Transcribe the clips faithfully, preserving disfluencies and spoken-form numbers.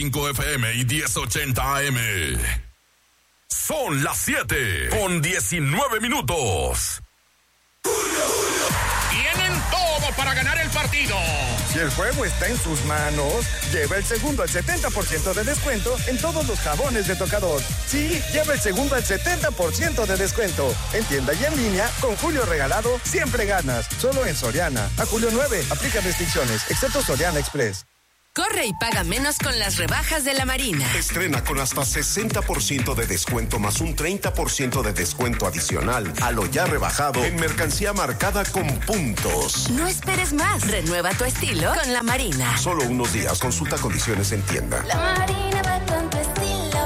cinco F M y diez ochenta A M. Son las siete con diecinueve minutos. Tienen todo para ganar el partido. Si el juego está en sus manos, lleva el segundo al setenta por ciento de descuento en todos los jabones de tocador. Sí, lleva el segundo al setenta por ciento de descuento. En tienda y en línea, con Julio Regalado, siempre ganas. Solo en Soriana. A julio nueve, aplica restricciones, excepto Soriana Express. Corre y paga menos con las rebajas de la Marina. Estrena con hasta sesenta por ciento de descuento más un treinta por ciento de descuento adicional a lo ya rebajado en mercancía marcada con puntos. No esperes más. Renueva tu estilo con la Marina. Solo unos días. Consulta condiciones en tienda. La Marina va con tu estilo.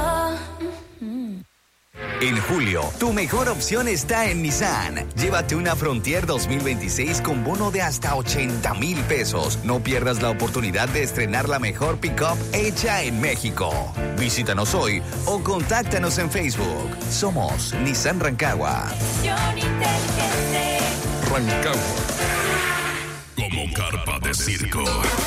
En julio, tu mejor opción está en Nissan. Llévate una Frontier dos mil veintiséis con bono de hasta ochenta mil pesos. No pierdas la oportunidad de estrenar la mejor pick-up hecha en México. Visítanos hoy o contáctanos en Facebook. Somos Nissan Rancagua. Rancagua. Como carpa de circo.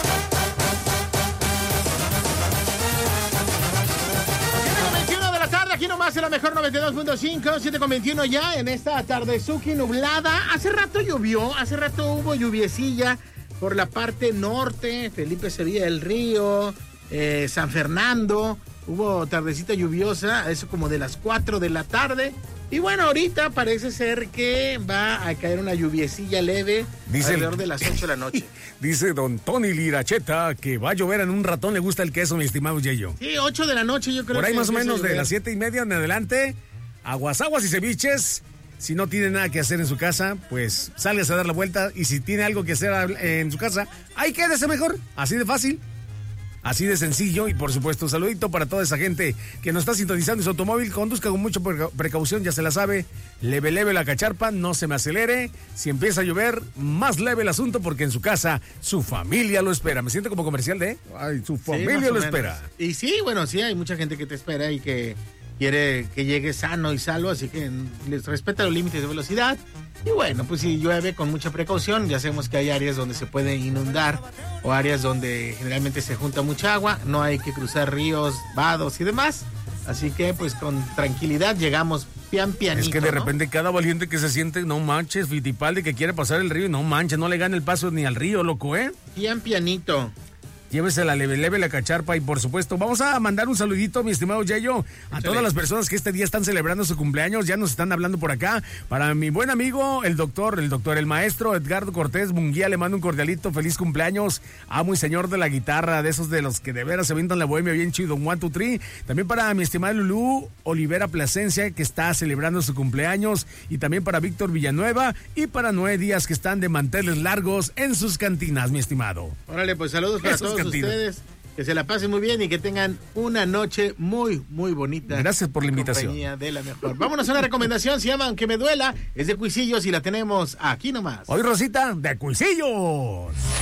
Aquí nomás en la mejor noventa y dos punto cinco, siete con veintiuno ya en esta tardezuki nublada. Hace rato llovió, hace rato hubo lluviecilla por la parte norte, Felipe Sevilla del Río, eh, San Fernando. Hubo tardecita lluviosa, eso como de las cuatro de la tarde. Y bueno, ahorita parece ser que va a caer una lluviecilla leve dice alrededor el, de las ocho de la noche. Dice don Tony Liracheta que va a llover en un ratón, le gusta el queso, mi estimado Yeyo. Sí, ocho de la noche yo creo que... Por ahí que más o menos de las siete y media en adelante, aguas, aguas y ceviches. Si no tiene nada que hacer en su casa, pues sálgase a dar la vuelta. Y si tiene algo que hacer en su casa, ahí quédese mejor, así de fácil. Así de sencillo. Y por supuesto un saludito para toda esa gente que nos está sintonizando en su automóvil. Conduzca con mucha precaución, ya se la sabe. Leve, leve la cacharpa, no se me acelere. Si empieza a llover, más leve el asunto porque en su casa su familia lo espera. Me siento como comercial de... Ay, su familia sí, lo espera. Y sí, bueno, sí, hay mucha gente que te espera y que quiere que llegue sano y salvo, así que les respeta los límites de velocidad. Y bueno, pues si llueve con mucha precaución, ya sabemos que hay áreas donde se puede inundar o áreas donde generalmente se junta mucha agua, no hay que cruzar ríos, vados y demás, así que pues con tranquilidad llegamos pian pianito. Es que de ¿no? repente cada valiente que se siente, no manches, Fittipaldi que quiere pasar el río y no manches, no le gana el paso ni al río, loco, ¿eh? Pian pianito. Llévese la leve, leve la cacharpa y por supuesto vamos a mandar un saludito, mi estimado Yayo, a todas las personas que este día están celebrando su cumpleaños, ya nos están hablando por acá. Para mi buen amigo, el doctor, el doctor, el maestro Edgardo Cortés Munguía, le mando un cordialito, feliz cumpleaños, amo y señor de la guitarra, de esos de los que de veras se avientan la bohemia bien chido, one, two, three. También para mi estimada Lulú Olivera Plasencia, que está celebrando su cumpleaños, y también para Víctor Villanueva y para Noé Díaz, que están de manteles largos en sus cantinas, mi estimado. Órale, pues saludos para todos ustedes, que se la pasen muy bien y que tengan una noche muy, muy bonita. Gracias por la invitación. Compañía de la mejor. Vámonos a una recomendación, se llama Aunque me duela, es de Cuisillos y la tenemos aquí nomás. Hoy, Rosita, de Cuisillos.